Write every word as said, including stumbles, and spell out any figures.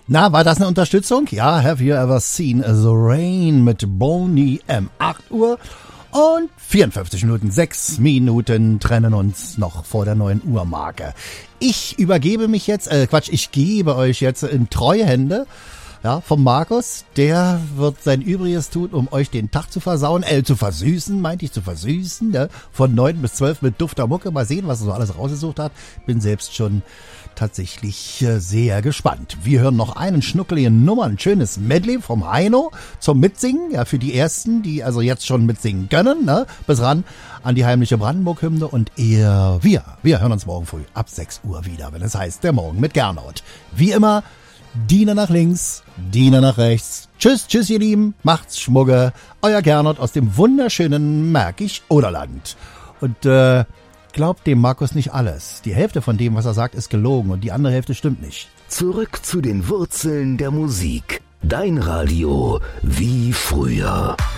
Na, war das eine Unterstützung? Ja, have you ever seen the rain mit Boney M. acht Uhr und vierundfünfzig Minuten, sechs Minuten trennen uns noch vor der neun Uhr Marke. Ich übergebe mich jetzt, äh Quatsch, ich gebe euch jetzt in treue Hände, ja, vom Markus. Der wird sein Übriges tun, um euch den Tag zu versauen, äh, zu versüßen, meinte ich, zu versüßen, ne? Von neun bis zwölf mit dufter Mucke. Mal sehen, was er so alles rausgesucht hat. Bin selbst schon tatsächlich äh, sehr gespannt. Wir hören noch einen schnuckeligen Nummer, ein schönes Medley vom Heino zum Mitsingen, ja, für die Ersten, die also jetzt schon mitsingen können, ne? Bis ran an die heimliche Brandenburg-Hymne und ihr, wir, wir hören uns morgen früh ab sechs Uhr wieder, wenn es heißt, der Morgen mit Gernot. Wie immer, Diener nach links, Diener nach rechts. Tschüss, tschüss ihr Lieben, macht's Schmugge. Euer Gernot aus dem wunderschönen Märkisch-Oderland. Und äh, glaubt dem Markus nicht alles. Die Hälfte von dem, was er sagt, ist gelogen und die andere Hälfte stimmt nicht. Zurück zu den Wurzeln der Musik. Dein Radio wie früher.